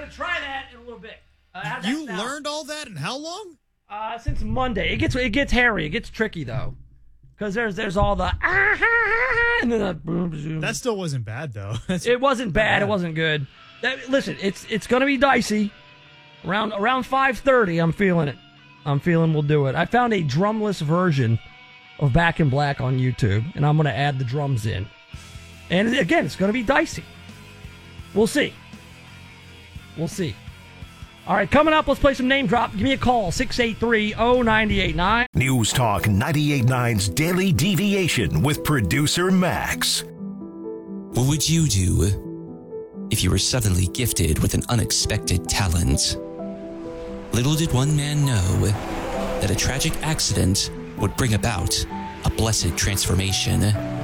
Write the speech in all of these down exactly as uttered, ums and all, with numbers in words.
going to try that in a little bit. Uh, you learned all that in how long? Uh, since Monday. It gets it gets hairy. It gets tricky, though. Because there's there's all the ah, and then the boom, boom. That still wasn't bad, though. It wasn't bad. It wasn't good. That, listen, it's it's going to be dicey. Around around five thirty, I'm feeling it. I'm feeling we'll do it. I found a drumless version of Back in Black on YouTube, and I'm going to add the drums in. And again, it's going to be dicey. We'll see. We'll see. All right, coming up, let's play some name drop. Give me a call, six eight three, oh nine eight nine. News Talk ninety-eight point nine's Daily Deviation with producer Max. What would you do if you were suddenly gifted with an unexpected talent? Little did one man know that a tragic accident would bring about a blessed transformation.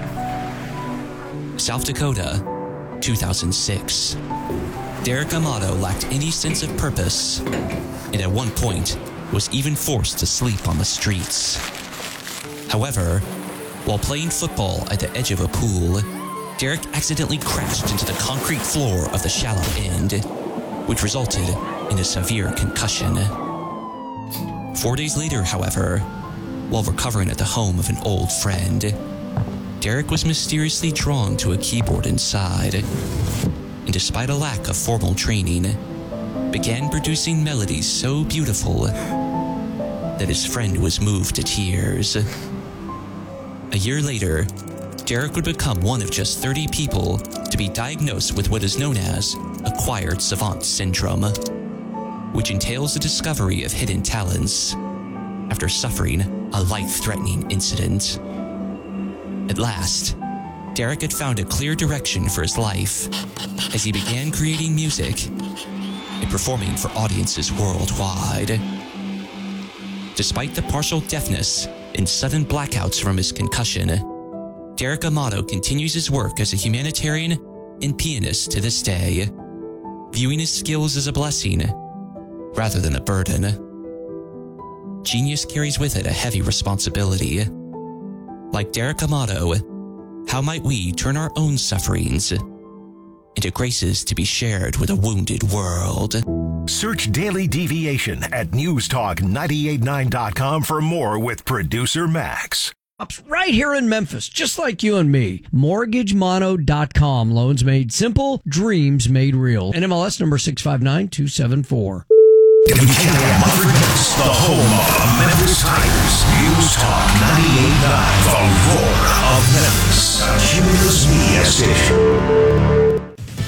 South Dakota, two thousand six. Derek Amato lacked any sense of purpose, and at one point was even forced to sleep on the streets. However, while playing football at the edge of a pool, Derek accidentally crashed into the concrete floor of the shallow end, which resulted in a severe concussion. Four days later, however, while recovering at the home of an old friend, Derek was mysteriously drawn to a keyboard inside, and despite a lack of formal training, began producing melodies so beautiful that his friend was moved to tears. A year later, Derek would become one of just thirty people to be diagnosed with what is known as acquired savant syndrome, which entails the discovery of hidden talents after suffering a life-threatening incident. At last, Derek had found a clear direction for his life as he began creating music and performing for audiences worldwide. Despite the partial deafness and sudden blackouts from his concussion, Derek Amato continues his work as a humanitarian and pianist to this day, viewing his skills as a blessing rather than a burden. Genius carries with it a heavy responsibility. Like Derek Amato, how might we turn our own sufferings into graces to be shared with a wounded world? Search Daily Deviation at news talk nine eight nine dot com for more with producer Max. Right here in Memphis, just like you and me. mortgage mono dot com. Loans made simple, dreams made real. N M L S number six five nine two seven four. The home of Memphis Tigers. News Talk ninety-eight point nine. The roar of Memphis. Cumulus Media Station.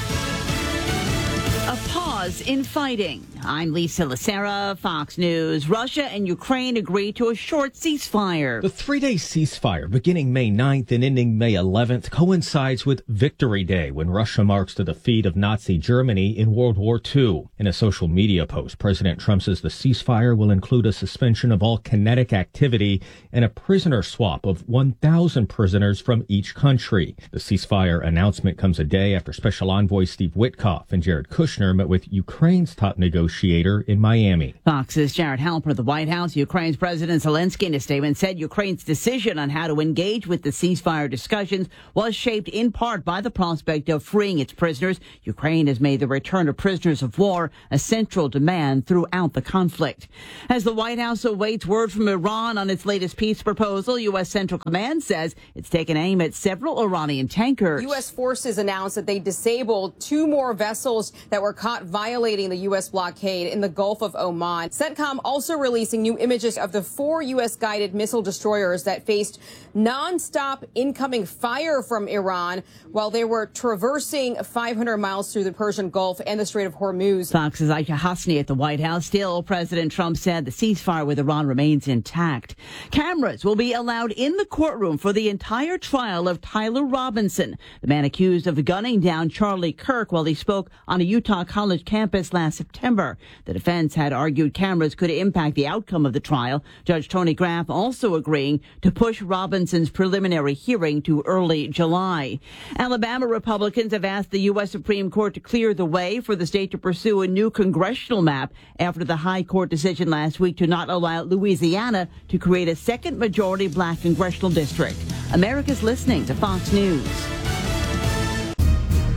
A pause in fighting. I'm Lisa Lacera, Fox News. Russia and Ukraine agreed to a short ceasefire. The three-day ceasefire beginning May ninth and ending May eleventh coincides with Victory Day, when Russia marks the defeat of Nazi Germany in World War Two. In a social media post, President Trump says the ceasefire will include a suspension of all kinetic activity and a prisoner swap of one thousand prisoners from each country. The ceasefire announcement comes a day after Special Envoy Steve Witkoff and Jared Kushner met with Ukraine's top negotiator in Miami. Fox's Jared Halper at the White House. Ukraine's President Zelensky in a statement said Ukraine's decision on how to engage with the ceasefire discussions was shaped in part by the prospect of freeing its prisoners. Ukraine has made the return of prisoners of war a central demand throughout the conflict. As the White House awaits word from Iran on its latest peace proposal, U S. Central Command says it's taken aim at several Iranian tankers. U S forces announced that they disabled two more vessels that were caught violating the U S blockade in the Gulf of Oman. CENTCOM also releasing new images of the four U S guided missile destroyers that faced nonstop incoming fire from Iran while they were traversing five hundred miles through the Persian Gulf and the Strait of Hormuz. Fox's Aisha Hasni at the White House. Still, President Trump said the ceasefire with Iran remains intact. Cameras will be allowed in the courtroom for the entire trial of Tyler Robinson, the man accused of gunning down Charlie Kirk while he spoke on a Utah college campus last September. The defense had argued cameras could impact the outcome of the trial. Judge Tony Graff also agreeing to push Robinson's preliminary hearing to early July. Alabama Republicans have asked the U S. Supreme Court to clear the way for the state to pursue a new congressional map after the high court decision last week to not allow Louisiana to create a second majority black congressional district. America's listening to Fox News.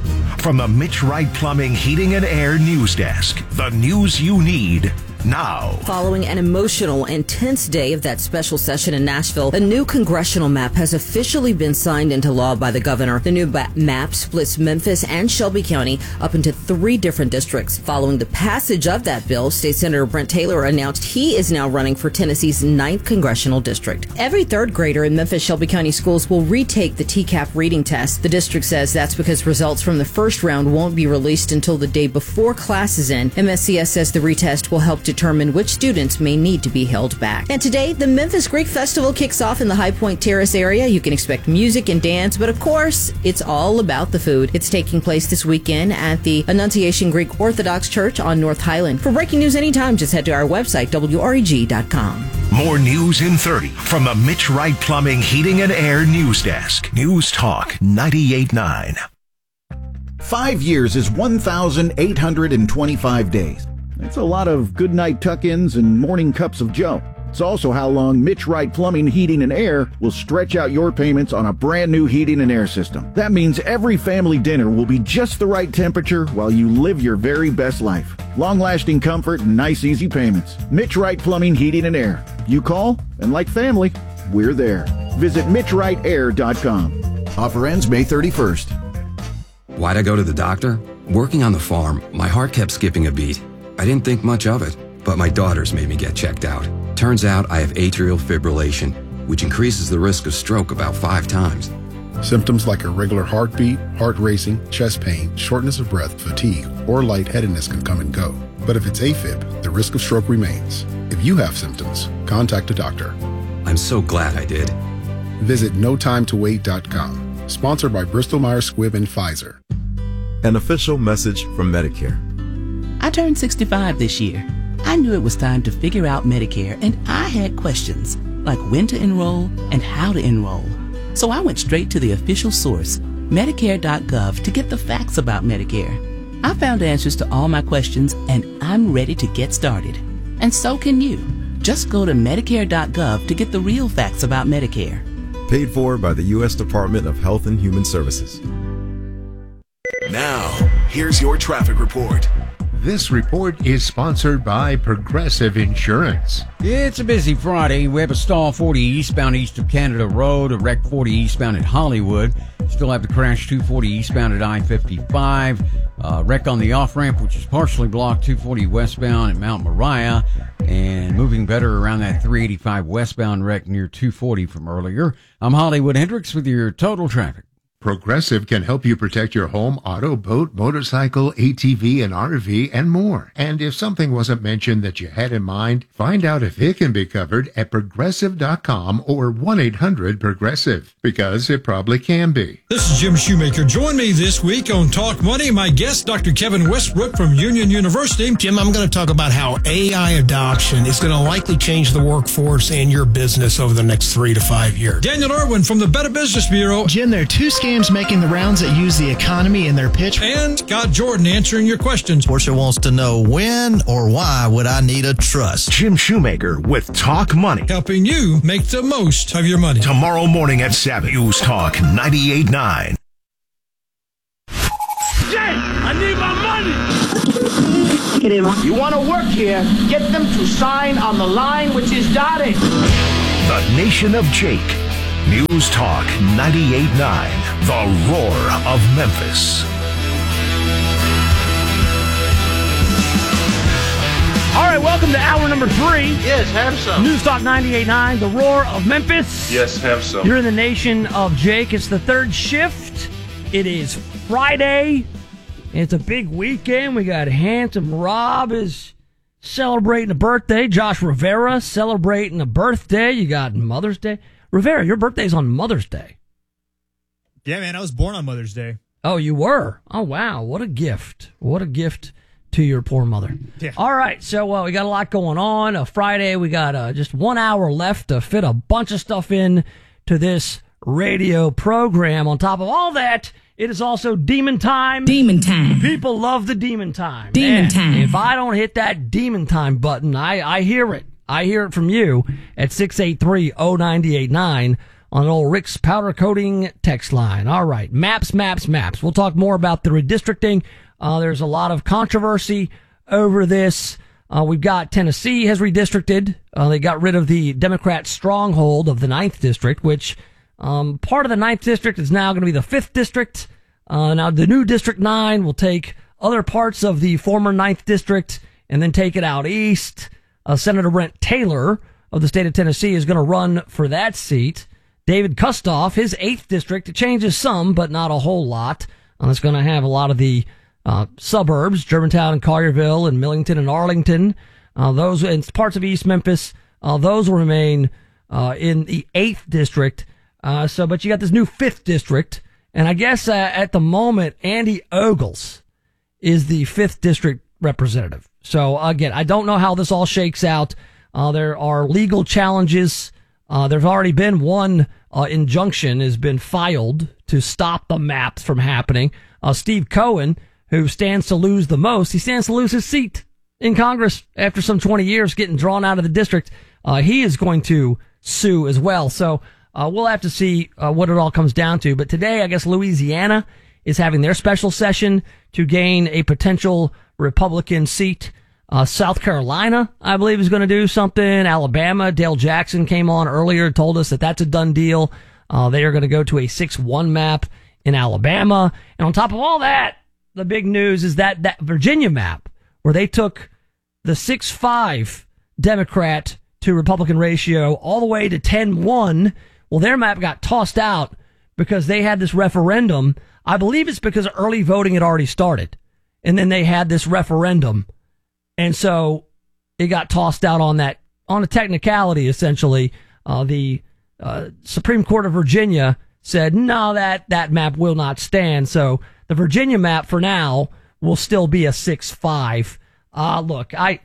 From the Mitch Wright Plumbing, Heating, and Air News Desk, the news you need now. Following an emotional and tense day of that special session in Nashville, a new congressional map has officially been signed into law by the governor. The new ba- map splits Memphis and Shelby County up into three different districts. Following the passage of that bill, State Senator Brent Taylor announced he is now running for Tennessee's ninth congressional district. Every third grader in Memphis Shelby County schools will retake the T CAP reading test. The district says that's because results from the first round won't be released until the day before classes end. M S C S says the retest will help determine which students may need to be held back. And today, the Memphis Greek Festival kicks off in the High Point Terrace area. You can expect music and dance, but of course, it's all about the food. It's taking place this weekend at the Annunciation Greek Orthodox Church on North Highland. For breaking news anytime, just head to our website, W R E G dot com. More news in thirty from the Mitch Wright Plumbing, Heating, and Air News Desk. News Talk ninety-eight point nine. Five years is one thousand eight hundred twenty-five days. That's a lot of goodnight tuck-ins and morning cups of joe. It's also how long Mitch Wright Plumbing, Heating, and Air will stretch out your payments on a brand new heating and air system. That means every family dinner will be just the right temperature while you live your very best life. Long-lasting comfort and nice, easy payments. Mitch Wright Plumbing, Heating, and Air. You call, and like family, we're there. Visit Mitch Wright Air dot com. Offer ends May thirty-first. Why'd I go to the doctor? Working on the farm, my heart kept skipping a beat. I didn't think much of it, but my daughters made me get checked out. Turns out I have atrial fibrillation, which increases the risk of stroke about five times. Symptoms like irregular heartbeat, heart racing, chest pain, shortness of breath, fatigue, or lightheadedness can come and go. But if it's AFib, the risk of stroke remains. If you have symptoms, contact a doctor. I'm so glad I did. Visit no time to wait dot com. Sponsored by Bristol Myers Squibb and Pfizer. An official message from Medicare. I turned sixty-five this year. I knew it was time to figure out Medicare, and I had questions, like when to enroll and how to enroll. So I went straight to the official source, Medicare dot gov, to get the facts about Medicare. I found answers to all my questions, and I'm ready to get started. And so can you. Just go to Medicare dot gov to get the real facts about Medicare. Paid for by the U S Department of Health and Human Services. Now, here's your traffic report. This report is sponsored by Progressive Insurance. It's a busy Friday. We have a stall forty eastbound east of Canada Road, a wreck forty eastbound at Hollywood. Still have the crash two forty eastbound at I fifty-five. Uh, wreck on the off-ramp, which is partially blocked, two forty westbound at Mount Moriah. And moving better around that three eighty-five westbound wreck near two forty from earlier. I'm Hollywood Hendricks with your total traffic. Progressive can help you protect your home, auto, boat, motorcycle, A T V, and R V, and more. And if something wasn't mentioned that you had in mind, find out if it can be covered at progressive dot com or one eight hundred progressive, because it probably can be. This is Jim Shoemaker. Join me this week on Talk Money. My guest, Doctor Kevin Westbrook from Union University. Jim, I'm going to talk about how A I adoption is going to likely change the workforce and your business over the next three to five years. Daniel Irwin from the Better Business Bureau. Jim, there are two scams making the rounds that use the economy in their pitch. And Scott Jordan answering your questions. Portia wants to know when or why would I need a trust? Jim Shoemaker with Talk Money. Helping you make the most of your money. Tomorrow morning at seven. News Talk ninety-eight point nine. Jay, I need my money. You want to work here, get them to sign on the line which is dotted. The Nation of Jake. News Talk ninety-eight point nine, the roar of Memphis. All right, welcome to hour number three. Yes, have some. News Talk ninety-eight point nine, the roar of Memphis. Yes, have some. You're in the Nation of Jake. It's the third shift. It is Friday. It's a big weekend. We got Handsome Rob is celebrating a birthday. Josh Rivera celebrating a birthday. You got Mother's Day. Rivera, your birthday's on Mother's Day. Yeah, man, I was born on Mother's Day. Oh, you were? Oh, wow. What a gift. What a gift to your poor mother. Yeah. All right, so uh, we got a lot going on. Uh, Friday, we got uh, just one hour left to fit a bunch of stuff in to this radio program. On top of all that, it is also Demon Time. Demon Time. People love the Demon Time. Demon Man, Time. If I don't hit that Demon Time button, I, I hear it. I hear it from you at six eight three, oh nine eight nine on old Rick's powder coating text line. All right, maps, maps, maps. We'll talk more about the redistricting. Uh, there's a lot of controversy over this. Uh, we've got Tennessee has redistricted. Uh, they got rid of the Democrat stronghold of the ninth district, which um, part of the ninth district is now going to be the fifth district. Uh, now the new District nine will take other parts of the former ninth district and then take it out east. Uh, Senator Brent Taylor of the state of Tennessee is going to run for that seat. David Kustoff, his eighth district, it changes some, but not a whole lot. Uh, it's going to have a lot of the uh, suburbs, Germantown and Collierville and Millington and Arlington. Uh, those and parts of East Memphis, uh, those will remain uh, in the eighth district. Uh, so, but you got this new fifth district, and I guess uh, at the moment, Andy Ogles is the fifth district representative. So again, I don't know how this all shakes out. Uh, there are legal challenges. Uh, there's already been one uh, injunction has been filed to stop the maps from happening. Uh, Steve Cohen, who stands to lose the most, he stands to lose his seat in Congress after some twenty years getting drawn out of the district. Uh, he is going to sue as well. So uh, we'll have to see uh, what it all comes down to. But today, I guess Louisiana is having their special session to gain a potential Republican seat. Uh, South Carolina, I believe, is going to do something. Alabama, Dale Jackson came on earlier, told us that that's a done deal. Uh, they are going to go to a six one map in Alabama. And on top of all that, the big news is that that Virginia map, where they took the six five Democrat to Republican ratio all the way to ten one, well, their map got tossed out because they had this referendum. I believe it's because early voting had already started. And then they had this referendum. And so it got tossed out on that, on a technicality, essentially. Uh, the uh, Supreme Court of Virginia said, no, that, that map will not stand. So the Virginia map for now will still be a six five. Uh, look, I,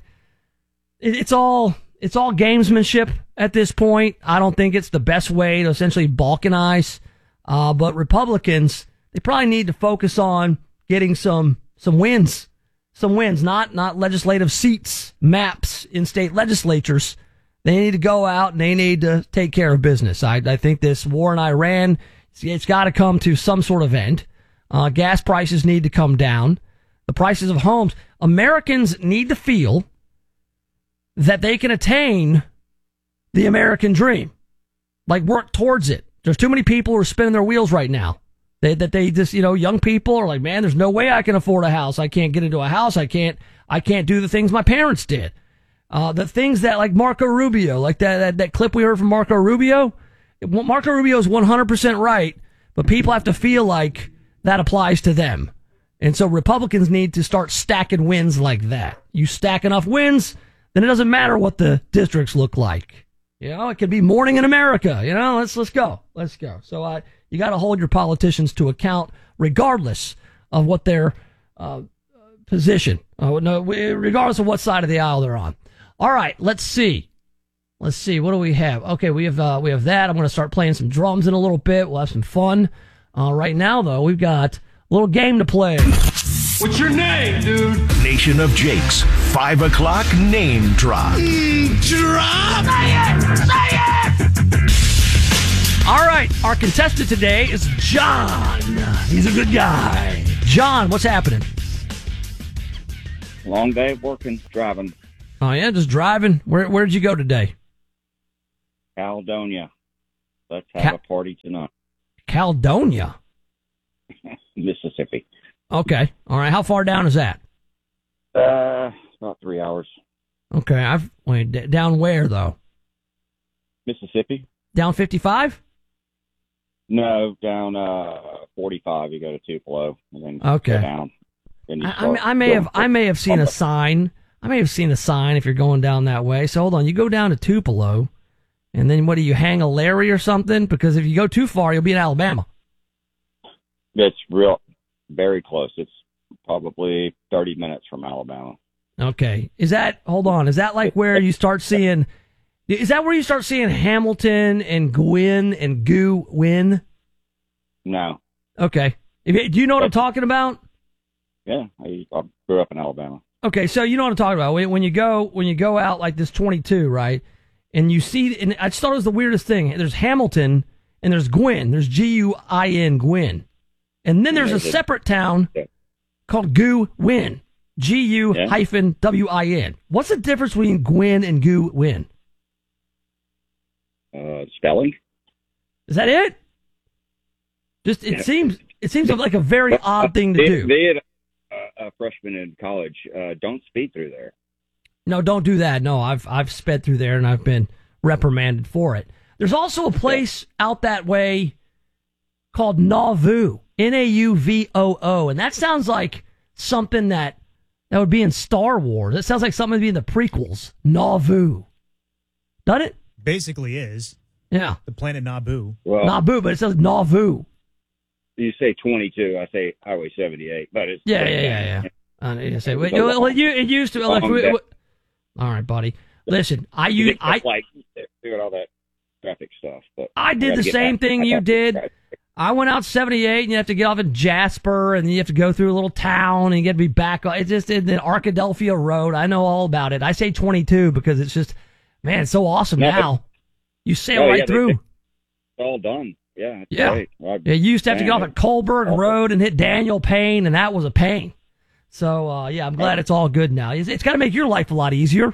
it, it's all, it's all gamesmanship at this point. I don't think it's the best way to essentially balkanize. Uh, but Republicans, they probably need to focus on getting some, some wins. Some wins, not not legislative seats, maps in state legislatures. They need to go out and they need to take care of business. I, I think this war in Iran, it's, it's got to come to some sort of end. Uh, gas prices need to come down. The prices of homes. Americans need to feel that they can attain the American dream. Like, work towards it. There's too many people who are spinning their wheels right now. They, that they just, you know, young people are like, man, there's no way I can afford a house. I can't get into a house. I can't, I can't do the things my parents did. Uh, the things that like Marco Rubio, like that, that, that clip we heard from Marco Rubio. Marco Rubio is one hundred percent right, but people have to feel like that applies to them. And so Republicans need to start stacking wins like that. You stack enough wins, then it doesn't matter what the districts look like. You know, it could be morning in America. You know, let's, let's go. Let's go. So, uh, you got to hold your politicians to account regardless of what their uh, position, uh, no, regardless of what side of the aisle they're on. All right, let's see. Let's see. What do we have? Okay, we have uh, we have that. I'm going to start playing some drums in a little bit. We'll have some fun. Uh, right now, though, we've got a little game to play. What's your name, dude? Nation of Jake's five o'clock name drop. Drop! Say it! Say it! All right, our contestant today is John. He's a good guy. John, what's happening? Long day of working, driving. Oh, yeah, just driving. Where Where did you go today? Caledonia. Let's have Ca- a party tonight. Caledonia? Mississippi. Okay. All right. How far down is that? Uh, about three hours. Okay. I've wait, d- down where, though? Mississippi. Down fifty-five? No, down uh forty-five. You go to Tupelo and then okay. go down. Then you I, I, I may have I may have seen a sign. I may have seen a sign if you're going down that way. So hold on, you go down to Tupelo, and then what do you hang a Larry or something? Because if you go too far, you'll be in Alabama. It's real, very close. It's probably thirty minutes from Alabama. Okay, is that hold on? Is that like where you start seeing? Is that where you start seeing Hamilton and Gwyn and Goo win? No. Okay. If you, do you know what I'm talking about? Yeah, I, I grew up in Alabama. Okay, so you know what I'm talking about. When, when you go when you go out like this twenty-two, right, and you see, and I just thought it was the weirdest thing. There's Hamilton, and there's Gwin. There's G U I N, Gwin. And then there's a separate town called Gu Win. G U hyphen W I N. What's the difference between Gwin and Gu Win? Uh, spelling. Is that it? Just it Yeah. seems it seems like a very odd thing to they, do. They had a, a freshman in college. Uh, don't speed through there. No, don't do that. No, I've I've sped through there and I've been reprimanded for it. There's also a place out that way called Nauvoo, N A U V O O, and that sounds like something that that would be in Star Wars. It sounds like something to be in the prequels. Nauvoo, doesn't it? Basically is. Yeah. The planet Naboo. Well, Nauvoo, but it says Nauvoo. You say twenty-two, I say Highway seventy-eight, but it's Yeah, yeah, yeah, yeah. Uh, you say, well, you, well, you, it used to. Like, we, we, all right, buddy. Listen, I use I like doing all that traffic stuff. But I did the same thing you did. I went out seventy-eight, and you have to get off at Jasper, and then you have to go through a little town, and you get to be back. It's just in the Arkadelphia Road. I know all about it. I say twenty-two because it's just, man, it's so awesome No, now. You sail oh, right yeah, they- through. It's all done. Yeah. It's Yeah. great. Well, Yeah, you used to have to get off man, at Colberg Road and hit Daniel Payne, and that was a pain. So, uh, yeah, I'm glad it's all good now. It's, it's got to make your life a lot easier.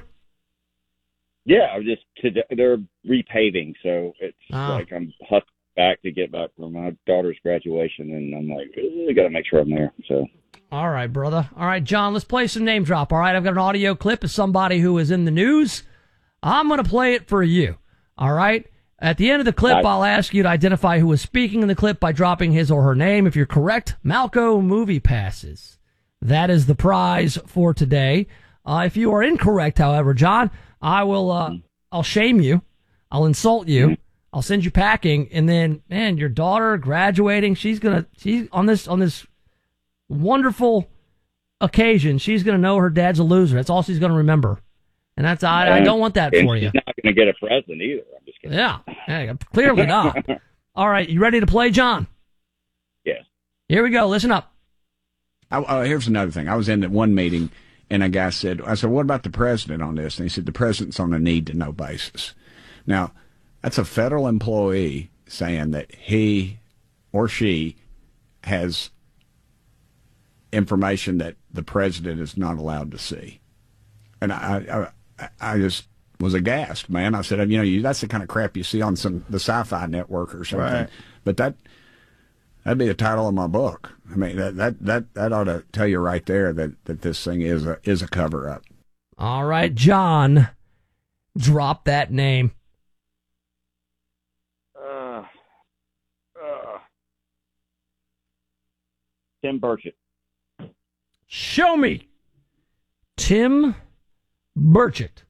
Yeah, I'm just today, they're repaving, so it's Ah. like I'm hustling back to get back for my daughter's graduation, and I'm like, I got to make sure I'm there. So. All right, brother. All right, John, let's play some name drop. All right, I've got an audio clip of somebody who is in the news. I'm going to play it for you. All right? At the end of the clip, I'll ask you to identify who is speaking in the clip by dropping his or her name. If you're correct, Malco Movie Passes. That is the prize for today. Uh, if you are incorrect, however, John, I will, uh, I'll shame you. I'll insult you. I'll send you packing. And then, man, your daughter graduating, she's going to, she's on this, on this wonderful occasion, she's going to know her dad's a loser. That's all she's going to remember. And that's, I, I don't want that and for she's you. not going to get a present either. I'm just kidding. Yeah, yeah, clearly not. All right, you ready to play, John? Yes. Here we go. Listen up. I, uh, here's another thing. I was in at one meeting, and a guy said, I said, what about the president on this? And he said, the president's on a need-to-know basis. Now, that's a federal employee saying that he or she has information that the president is not allowed to see. And I, I, I just was aghast, man. I said, you know, you, that's the kind of crap you see on some the Sci-Fi Network or something. Right. But that that'd be the title of my book. I mean, that that that, that ought to tell you right there that, that this thing is a is a cover up. All right, John, drop that name. Uh, uh, Tim Burchett. Show me. Tim Burchett.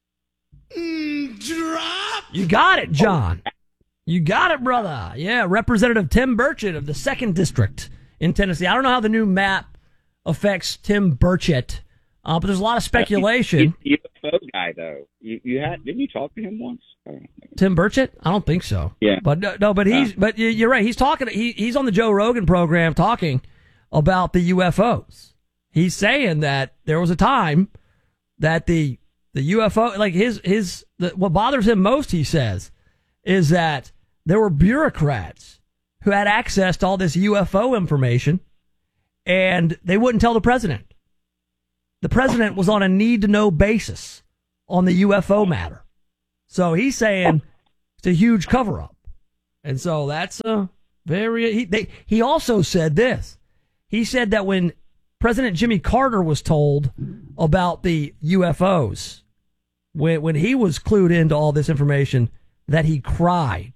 Drop. You got it, John. You got it, brother. Yeah, Representative Tim Burchett of the second District in Tennessee. I don't know how the new map affects Tim Burchett, uh, but there's a lot of speculation. He's a U F O guy, though. You, you had didn't you talk to him once? I don't know. Tim Burchett? I don't think so. Yeah. But no, no but he's Uh. but you- you're right. He's talking. He he's on the Joe Rogan program talking about the U F Os. He's saying that there was a time that the the U F O, like his his the, what bothers him most, he says, is that there were bureaucrats who had access to all this U F O information, and they wouldn't tell the president. The president was on a need-to-know basis on the U F O matter. So he's saying it's a huge cover-up. And so that's a very... He, they, he also said this. He said that when President Jimmy Carter was told about the U F Os, when, when he was clued into all this information, that he cried.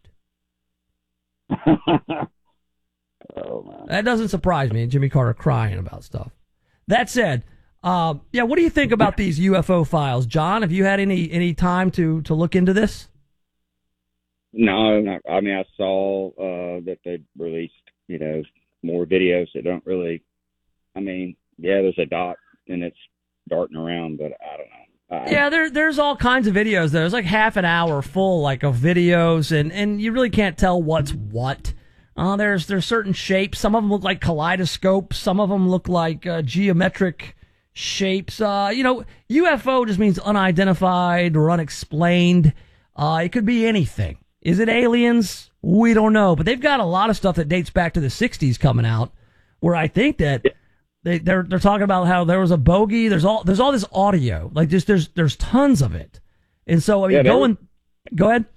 Oh, man. That doesn't surprise me, Jimmy Carter crying about stuff. That said, um, yeah, what do you think about these U F O files, John? Have you had any any time to, to look into this? No, not, I mean, I saw uh, that they released, you know, more videos that don't really. I mean, yeah, there's a dot and it's darting around, but I don't know. I, Yeah, there there's all kinds of videos. There's like half an hour full like of videos, and, and you really can't tell what's what. Uh, there's there's certain shapes. Some of them look like kaleidoscopes. Some of them look like uh, geometric shapes. Uh, you know, U F O just means unidentified or unexplained. Uh, it could be anything. Is it aliens? We don't know. But they've got a lot of stuff that dates back to the sixties coming out, where I think that they, they're they're talking about how there was a bogey. There's all there's all this audio. Like just there's there's tons of it. And so I mean, Yeah, there going. Go ahead.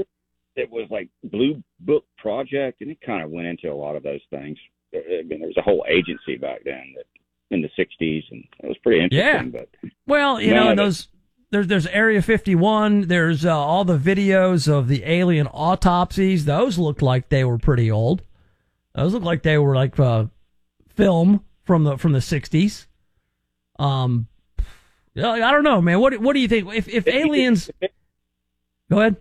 It was like Blue Book Project, and it kind of went into a lot of those things. I mean, there was a whole agency back then that in the sixties, and it was pretty interesting. Yeah. But Well, you none know, of it- those there's there's Area fifty-one. There's uh, all the videos of the alien autopsies. Those looked like they were pretty old. Those looked like they were like uh, film from the from the sixties. Um, yeah, I don't know, man. What what do you think? If if aliens, go ahead.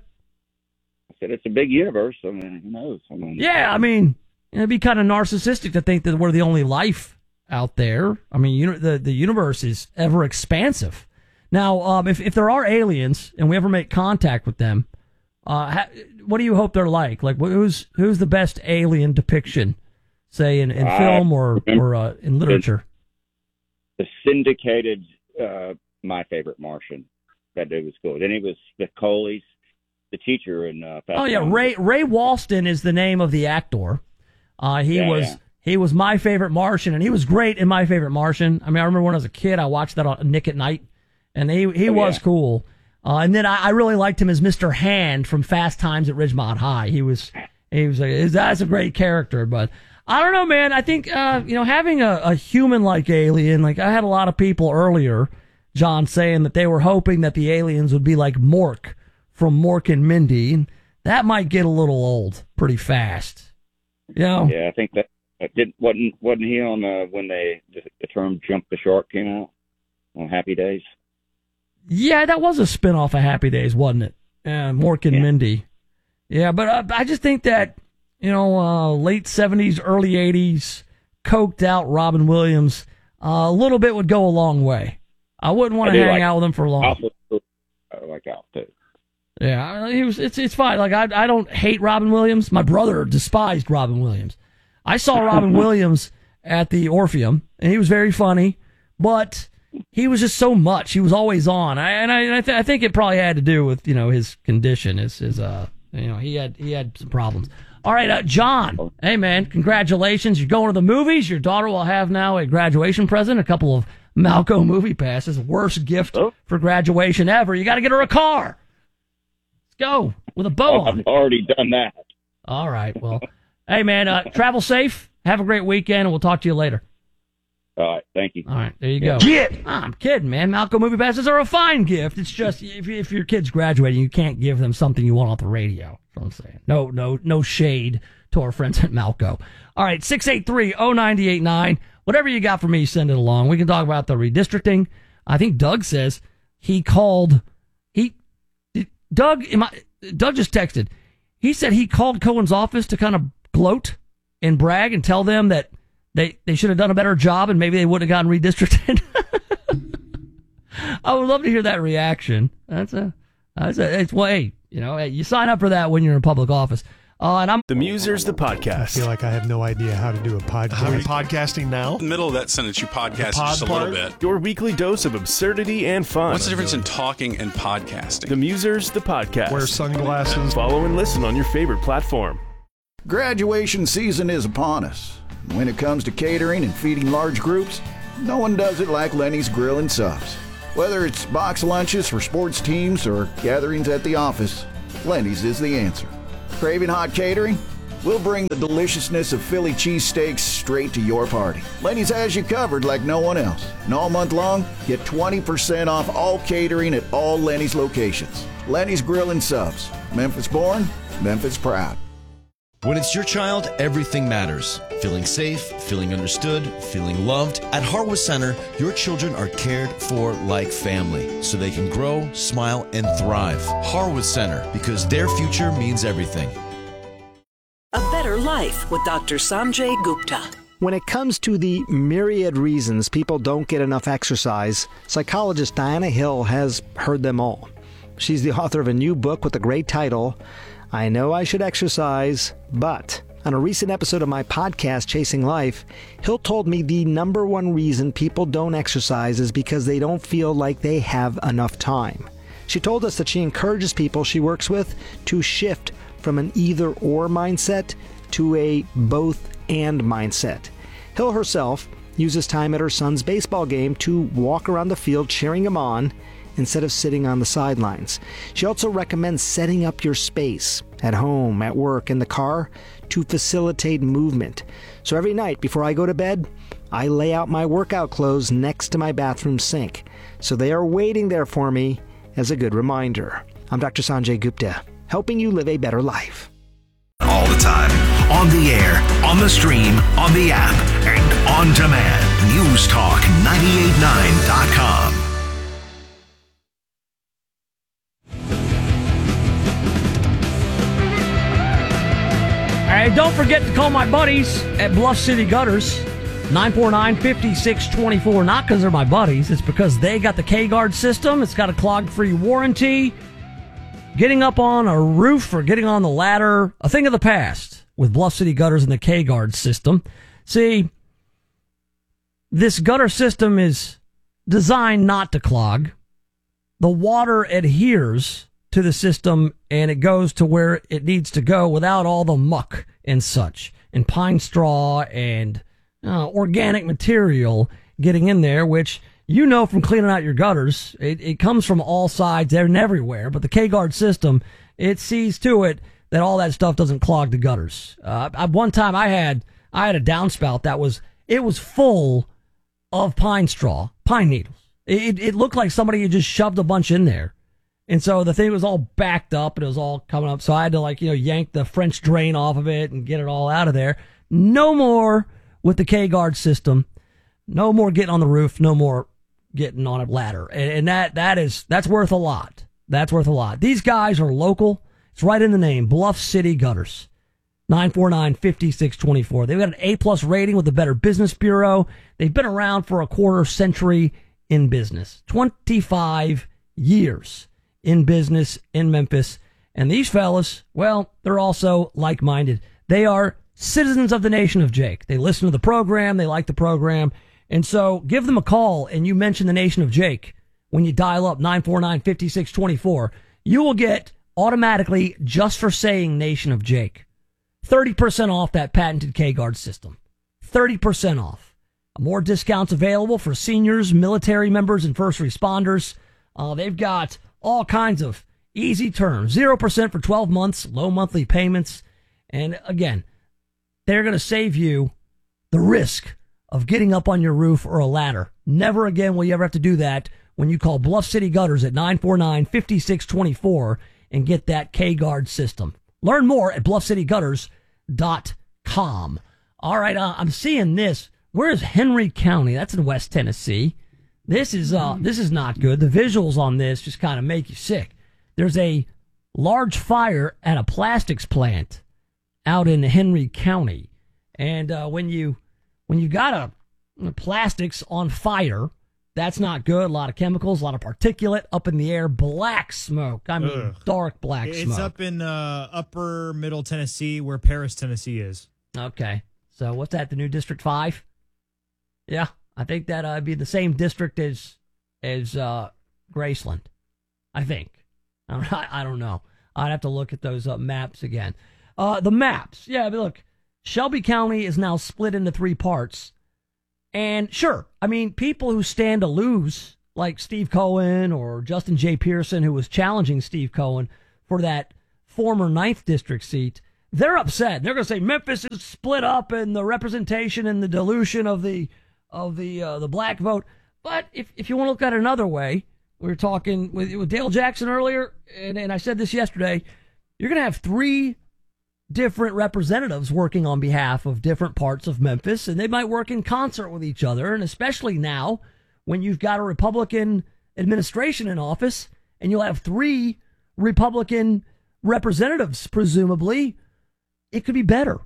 I said it's a big universe. I mean, who knows? I mean, Yeah, I mean, it'd be kind of narcissistic to think that we're the only life out there. I mean, you know, the the universe is ever expansive. Now, um, if if there are aliens and we ever make contact with them, uh, ha- what do you hope they're like? Like, wh- who's who's the best alien depiction, say in, in I film or remember or uh, in literature? the syndicated uh, My Favorite Martian. That dude was cool. Then he was the Coley's, the teacher in. Uh, Fast Oh yeah, Times. Ray Ray Walston is the name of the actor. Uh, he Yeah, was yeah. he was My Favorite Martian, and he was great in My Favorite Martian. I mean, I remember when I was a kid, I watched that on Nick at Night, and he he Oh, was yeah. cool. Uh, and then I, I really liked him as Mister Hand from Fast Times at Ridgemont High. He was he was a, that's a great character, but I don't know, man. I think uh, you know having a, a human like alien. Like I had a lot of people earlier, John, saying that they were hoping that the aliens would be like Mork from Mork and Mindy, and that might get a little old pretty fast. You know? Yeah, I think that uh, did wasn't wasn't he on uh, when they the, the term "jump the shark" came out on Happy Days? Yeah, that was a spinoff of Happy Days, wasn't it? Uh, Mork and Mindy. Yeah, but uh, I just think that, you know, uh, late seventies, early eighties, coked out Robin Williams, uh, a little bit would go a long way. I wouldn't want I to do hang like out with him for long. Alf was cool. I like Alf too. Yeah, he was. It's it's fine. Like I I don't hate Robin Williams. My brother despised Robin Williams. I saw Robin Williams at the Orpheum, and he was very funny, but he was just so much. He was always on, I, and I and I, th- I think it probably had to do with you know his condition. His his uh you know he had he had some problems. All right, uh, John. Hey man, congratulations! You're going to the movies. Your daughter will have now a graduation present, a couple of Malco movie passes. Worst gift for graduation ever. You got to get her a car. Go with a bow Oh, on. I've already done that. All right. Well, hey, man, uh, travel safe. Have a great weekend, and we'll talk to you later. All right, thank you. All right, there you go. Get. Ah, I'm kidding, man. Malco movie passes are a fine gift. It's just if, if your kid's graduating, you can't give them something you want off the radio. That's what I'm saying. No, no, no shade to our friends at Malco. All right, six eight three, oh nine eight nine. Whatever you got for me, send it along. We can talk about the redistricting. I think Doug says he called. He Doug, am I, Doug just texted. He said he called Cohen's office to kind of gloat and brag and tell them that they, they should have done a better job and maybe they wouldn't have gotten redistricted. I would love to hear that reaction. That's a, that's a, it's, well, hey, you know, hey, you sign up for that when you're in public office. Uh, and I'm The Musers, the podcast. I feel like I have no idea how to do a podcast. Are we podcasting now? In the middle of that sentence, you podcast just a little bit. Your weekly dose of absurdity and fun. What's the difference in talking and podcasting? The Musers, the podcast. Wear sunglasses. Follow and listen on your favorite platform. Graduation season is upon us. When it comes to catering and feeding large groups, no one does it like Lenny's Grill and Subs. Whether it's box lunches for sports teams or gatherings at the office, Lenny's is the answer. Craving hot catering? We'll bring the deliciousness of Philly cheesesteaks straight to your party. Lenny's has you covered like no one else. And all month long, get twenty percent off all catering at all Lenny's locations. Lenny's Grill and Subs. Memphis born, Memphis proud. When it's your child, everything matters. Feeling safe, feeling understood, feeling loved. At Harwood Center, your children are cared for like family, so they can grow, smile, and thrive. Harwood Center, because their future means everything. A Better Life with Doctor Sanjay Gupta. When it comes to the myriad reasons people don't get enough exercise, psychologist Diana Hill has heard them all. She's the author of a new book with a great title, I Know I Should Exercise, But... On a recent episode of my podcast, Chasing Life, Hill told me the number one reason people don't exercise is because they don't feel like they have enough time. She told us that she encourages people she works with to shift from an either-or mindset to a both-and mindset. Hill herself uses time at her son's baseball game to walk around the field cheering him on instead of sitting on the sidelines. She also recommends setting up your space at home, at work, in the car to facilitate movement. So every night before I go to bed, I lay out my workout clothes next to my bathroom sink, so they are waiting there for me as a good reminder. I'm Doctor Sanjay Gupta, helping you live a better life. All the time. On the air, on the stream, on the app, and on demand. News Talk nine eight nine dot com. Hey, don't forget to call my buddies at Bluff City Gutters. nine four nine, five six two four. Not because they're my buddies. It's because they got the K-Guard system. It's got a clog-free warranty. Getting up on a roof or getting on the ladder, a thing of the past with Bluff City Gutters and the K-Guard system. See, this gutter system is designed not to clog. The water adheres to the system and it goes to where it needs to go without all the muck and such, and pine straw and uh, organic material getting in there, which you know from cleaning out your gutters, it, it comes from all sides and everywhere. But the K-Guard system, it sees to it that all that stuff doesn't clog the gutters. Uh, I, one time I had I had a downspout that was it was full of pine straw, pine needles. It, it looked like somebody had just shoved a bunch in there. And so the thing was all backed up and it was all coming up. So I had to, like, you know, yank the French drain off of it and get it all out of there. No more with the K-Guard system. No more getting on the roof. No more getting on a ladder. And, and that, that is, that's worth a lot. That's worth a lot. These guys are local. It's right in the name. Bluff City Gutters. nine four nine, five six two four. They've got an A-plus rating with the Better Business Bureau. They've been around for a quarter century in business. twenty-five years in business in Memphis. And these fellas, well, they're also like-minded. They are citizens of the nation of Jake. They listen to the program. They like the program. And so give them a call and you mention the nation of Jake when you dial up nine four nine, five six two four. You will get automatically, just for saying nation of Jake, thirty percent off that patented K-Guard system. thirty percent off. More discounts available for seniors, military members, and first responders. Uh, they've got all kinds of easy terms. zero percent for twelve months, low monthly payments. And again, they're going to save you the risk of getting up on your roof or a ladder. Never again will you ever have to do that when you call Bluff City Gutters at nine four nine, five six two four and get that K-Guard system. Learn more at bluff city gutters dot com. All right, uh, I'm seeing this. Where is Henry County? That's in West Tennessee. This is uh, this is not good. The visuals on this just kind of make you sick. There's a large fire at a plastics plant out in Henry County, and uh, when you when you got a, a plastics on fire, that's not good. A lot of chemicals, a lot of particulate up in the air, black smoke. I mean, Ugh. dark black It's smoke. up in uh, upper middle Tennessee where Paris, Tennessee is. Okay, so what's that? The new District Five? Yeah, I think that uh, be the same district as as uh, Graceland. I think. I, I don't know. I'd have to look at those uh, maps again. Uh, the maps, yeah. But look, Shelby County is now split into three parts. And sure, I mean, people who stand to lose, like Steve Cohen or Justin J. Pearson, who was challenging Steve Cohen for that former ninth District seat, they're upset. They're going to say Memphis is split up and the representation and the dilution of the of the uh, the black vote. But if if you want to look at it another way, we were talking with, with Dale Jackson earlier, and, and I said this yesterday, you're going to have three different representatives working on behalf of different parts of Memphis, and they might work in concert with each other. And especially now when you've got a Republican administration in office and you'll have three Republican representatives, presumably, it could be better.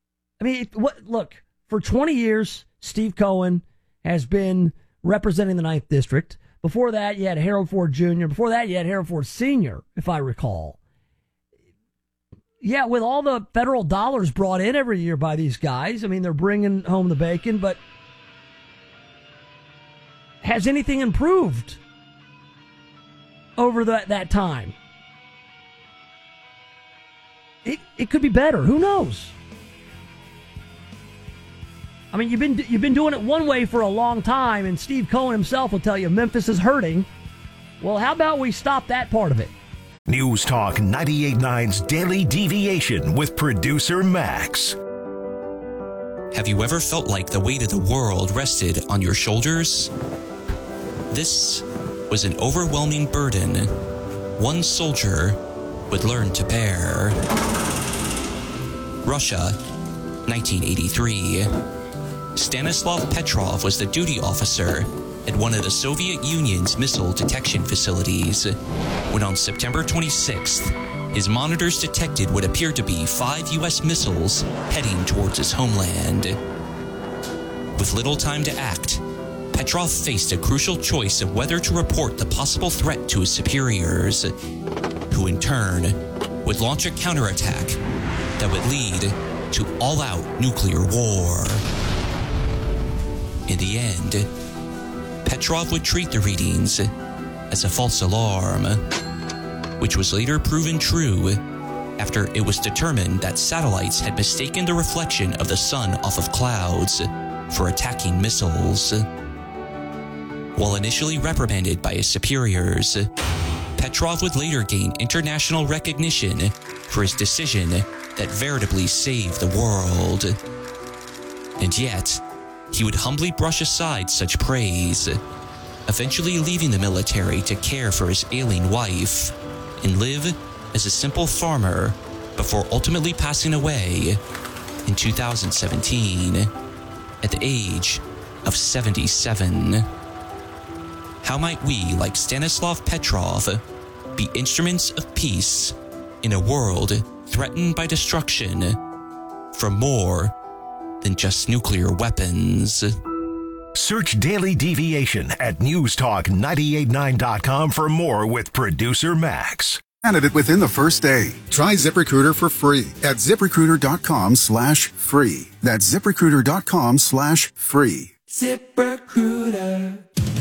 I mean, it, what, look, for twenty years, Steve Cohen has been representing the ninth District. Before that, you had Harold Ford Junior Before that, you had Harold Ford Senior, if I recall. Yeah, with all the federal dollars brought in every year by these guys, I mean, they're bringing home the bacon, but has anything improved over the, that time? It, it could be better. Who knows? I mean, you've been you've been doing it one way for a long time, and Steve Cohen himself will tell you Memphis is hurting. Well, how about we stop that part of it? News Talk ninety-eight point nine's Daily Deviation with producer Max. Have you ever felt like the weight of the world rested on your shoulders? This was an overwhelming burden one soldier would learn to bear. Russia, nineteen eighty-three. Stanislav Petrov was the duty officer at one of the Soviet Union's missile detection facilities when on September twenty-sixth, his monitors detected what appeared to be five U S missiles heading towards his homeland. With little time to act, Petrov faced a crucial choice of whether to report the possible threat to his superiors, who in turn would launch a counterattack that would lead to all-out nuclear war. In the end, Petrov would treat the readings as a false alarm, which was later proven true after it was determined that satellites had mistaken the reflection of the sun off of clouds for attacking missiles. While initially reprimanded by his superiors, Petrov would later gain international recognition for his decision that veritably saved the world. And yet, he would humbly brush aside such praise, eventually leaving the military to care for his ailing wife and live as a simple farmer before ultimately passing away in two thousand seventeen at the age of seventy-seven. How might we, like Stanislav Petrov, be instruments of peace in a world threatened by destruction from more than just nuclear weapons? Search Daily Deviation at news talk nine eight nine dot com for more with producer Max. Candidate within the first day. Try ZipRecruiter for free at ZipRecruiter.com slash free. That's ZipRecruiter.com slash free. ZipRecruiter.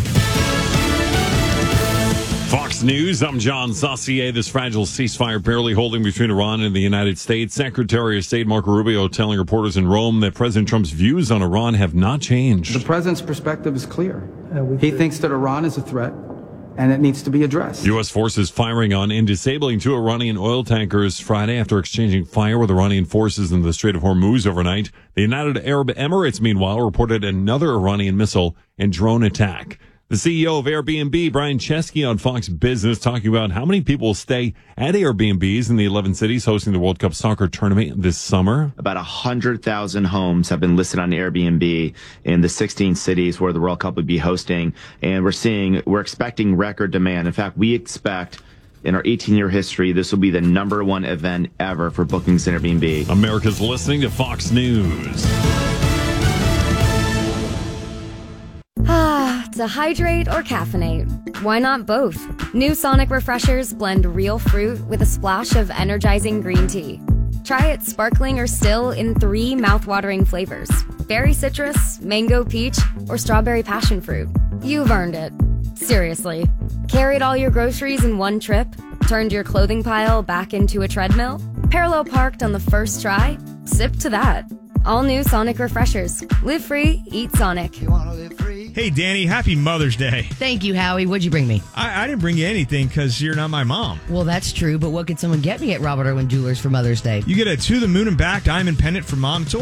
Fox News, I'm John Saucier. This fragile ceasefire barely holding between Iran and the United States. Secretary of State Marco Rubio telling reporters in Rome that President Trump's views on Iran have not changed. The president's perspective is clear. He thinks that Iran is a threat and it needs to be addressed. U S forces firing on and disabling two Iranian oil tankers Friday after exchanging fire with Iranian forces in the Strait of Hormuz overnight. The United Arab Emirates, meanwhile, reported another Iranian missile and drone attack. The C E O of Airbnb, Brian Chesky, on Fox Business, talking about how many people will stay at Airbnbs in the eleven cities hosting the World Cup soccer tournament this summer. About one hundred thousand homes have been listed on Airbnb in the sixteen cities where the World Cup would be hosting. And we're seeing, we're expecting record demand. In fact, we expect in our eighteen-year history, this will be the number one event ever for bookings in Airbnb. America's listening to Fox News. Ah, to hydrate or caffeinate? Why not both? New Sonic Refreshers blend real fruit with a splash of energizing green tea. Try it sparkling or still in three mouthwatering flavors: berry citrus, mango peach, or strawberry passion fruit. You've earned it. Seriously. Carried all your groceries in one trip? Turned your clothing pile back into a treadmill? Parallel parked on the first try? Sip to that. All new Sonic Refreshers. Live free, eat Sonic. You wanna live free? Hey, Danny, happy Mother's Day. Thank you, Howie. What'd you bring me? I, I didn't bring you anything because you're not my mom. Well, that's true, but what could someone get me at Robert Irwin Jewelers for Mother's Day? You get a To the Moon and Back diamond pendant for Mom. It's